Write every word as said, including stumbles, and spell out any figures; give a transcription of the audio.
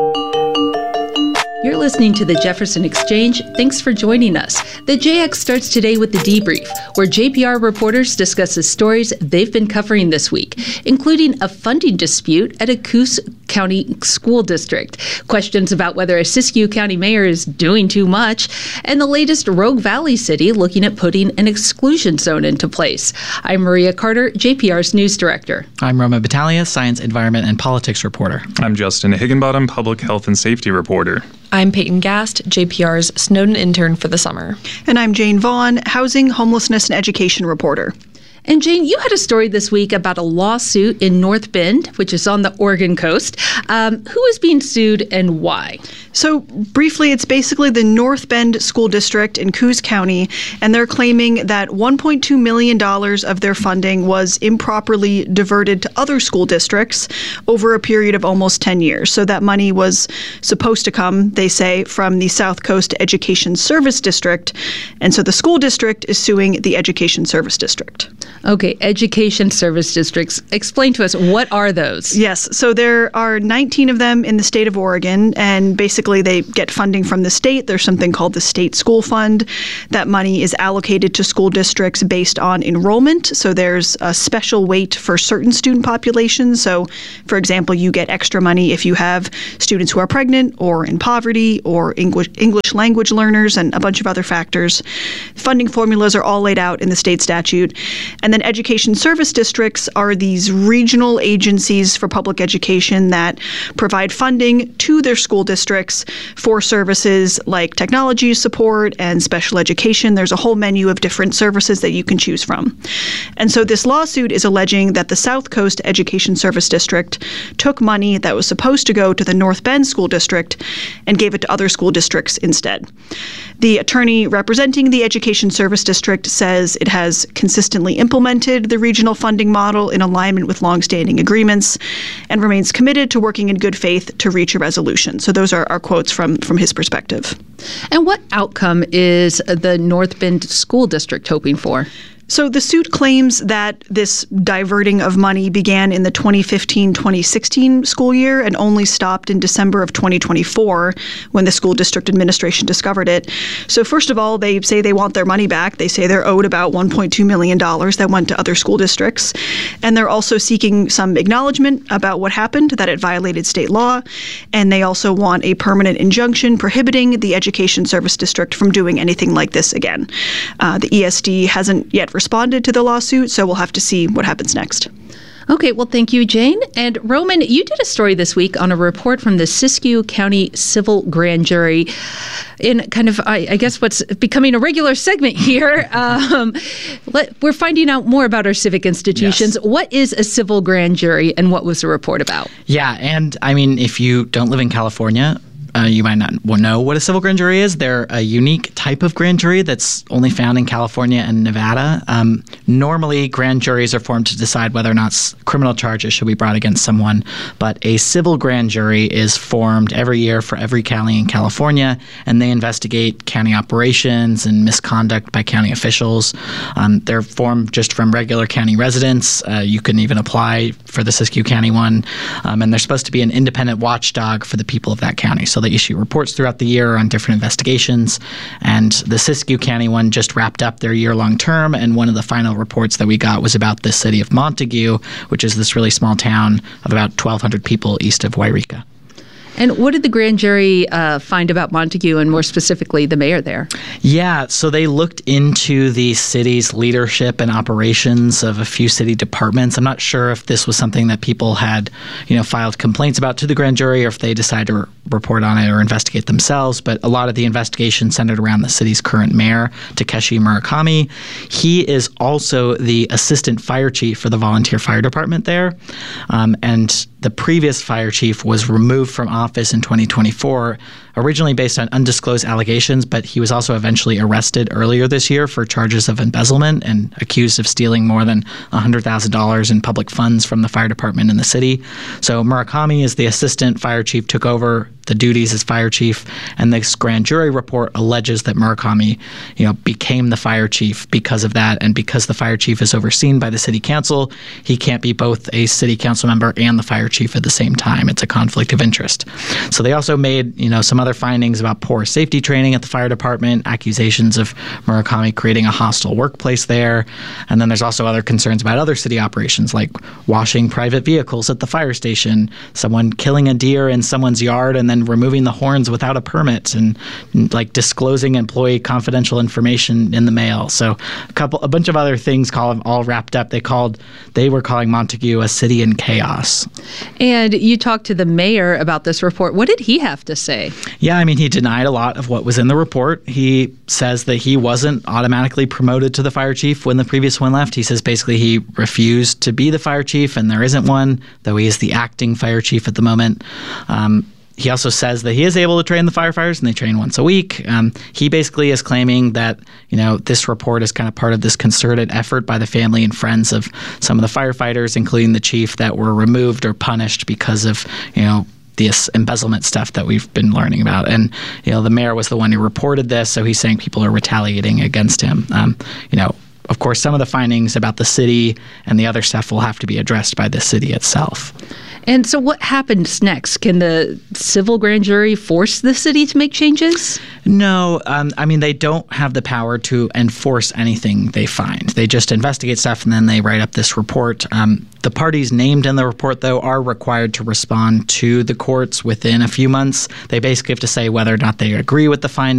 You're listening to the Jefferson Exchange. Thanks for joining us. The J X starts today with the debrief, where J P R reporters discuss the stories they've been covering this week, including a funding dispute at a Coos County school district, questions about whether a Siskiyou County mayor is doing too much, and the latest Rogue Valley city looking at putting an exclusion zone into place. I'm Maria Carter, J P R's news director. I'm Roma Battaglia, science, environment, and politics reporter. I'm Justin Higginbottom, public health and safety reporter. I'm Peyton Gast, J P R's Snowden intern for the summer. And I'm Jane Vaughn, housing, homelessness, and education reporter. And Jane, you had a story this week about a lawsuit in North Bend, which is on the Oregon coast. Um, who is being sued and why? So briefly, it's basically the North Bend School District in Coos County, and they're claiming that one point two million dollars of their funding was improperly diverted to other school districts over a period of almost ten years. So that money was supposed to come, they say, from the South Coast Education Service District, and so the school district is suing the Education Service District. Okay, education service districts. Explain to us, what are those? Yes, so there are nineteen of them in the state of Oregon, and basically they get funding from the state. There's something called the State School Fund. That money is allocated to school districts based on enrollment. So there's a special weight for certain student populations. So, for example, you get extra money if you have students who are pregnant or in poverty or English, English language learners and a bunch of other factors. Funding formulas are all laid out in the state statute. And then education service districts are these regional agencies for public education that provide funding to their school districts for services like technology support and special education. There's a whole menu of different services that you can choose from. And so this lawsuit is alleging that the South Coast Education Service District took money that was supposed to go to the North Bend School District and gave it to other school districts instead. The attorney representing the Education Service District says it has consistently implemented the regional funding model in alignment with longstanding agreements and remains committed to working in good faith to reach a resolution. So those are our quotes from, from his perspective. And what outcome is the North Bend School District hoping for? So the suit claims that this diverting of money began in the twenty fifteen twenty sixteen school year and only stopped in December of twenty twenty-four when the school district administration discovered it. So first of all, they say they want their money back. They say they're owed about one point two million dollars that went to other school districts. And they're also seeking some acknowledgement about what happened, that it violated state law. And they also want a permanent injunction prohibiting the Education Service District from doing anything like this again. Uh, the E S D hasn't yet responded to the lawsuit, so we'll have to see what happens next. Okay, well, thank you, Jane. And Roman, you did a story this week on a report from the Siskiyou County Civil Grand Jury in kind of, I, I guess, what's becoming a regular segment here. Um, let, we're finding out more about our civic institutions. Yes. What is a civil grand jury, and what was the report about? Yeah, and I mean, if you don't live in California, Uh, you might not know what a civil grand jury is. They're a unique type of grand jury that's only found in California and Nevada. Um, normally, grand juries are formed to decide whether or not criminal charges should be brought against someone, but a civil grand jury is formed every year for every county in California, and they investigate county operations and misconduct by county officials. Um, they're formed just from regular county residents. Uh, you can even apply for the Siskiyou County one, um, and they're supposed to be an independent watchdog for the people of that county. So they issue reports throughout the year on different investigations, and the Siskiyou County one just wrapped up their year-long term, and one of the final reports that we got was about the city of Montague, which is this really small town of about twelve hundred people east of Wairika. And what did the grand jury uh, find about Montague, and more specifically the mayor there? Yeah, so they looked into the city's leadership and operations of a few city departments. I'm not sure if this was something that people had, you know, filed complaints about to the grand jury, or if they decided to re- report on it or investigate themselves. But a lot of the investigation centered around the city's current mayor, Takeshi Murakami. He is also the assistant fire chief for the volunteer fire department there, um, and the previous fire chief was removed from office in twenty twenty-four, originally based on undisclosed allegations, but he was also eventually arrested earlier this year for charges of embezzlement and accused of stealing more than one hundred thousand dollars in public funds from the fire department in the city. So Murakami, as the assistant fire chief, took over the duties as fire chief. And this grand jury report alleges that Murakami, you know, became the fire chief because of that. And because the fire chief is overseen by the city council, he can't be both a city council member and the fire chief at the same time. It's a conflict of interest. So they also made, you know, some other findings about poor safety training at the fire department, accusations of Murakami creating a hostile workplace there. And then there's also other concerns about other city operations, like washing private vehicles at the fire station, someone killing a deer in someone's yard and then removing the horns without a permit, and like disclosing employee confidential information in the mail. So a couple, a bunch of other things call, all wrapped up. They called, they were calling Montague a city in chaos. And you talked to the mayor about this report. What did he have to say? Yeah, I mean, he denied a lot of what was in the report. He says that he wasn't automatically promoted to the fire chief when the previous one left. He says basically he refused to be the fire chief, and there isn't one, though he is the acting fire chief at the moment. Um, He also says that he is able to train the firefighters, and they train once a week. Um, he basically is claiming that, you know, this report is kind of part of this concerted effort by the family and friends of some of the firefighters, including the chief, that were removed or punished because of, you know, this embezzlement stuff that we've been learning about. And, you know, the mayor was the one who reported this, so he's saying people are retaliating against him. Um, you know, of course, some of the findings about the city and the other stuff will have to be addressed by the city itself. And so what happens next? Can the civil grand jury force the city to make changes? No. Um, I mean, they don't have the power to enforce anything they find. They just investigate stuff, and then they write up this report. Um, the parties named in the report, though, are required to respond to the courts within a few months. They basically have to say whether or not they agree with the findings.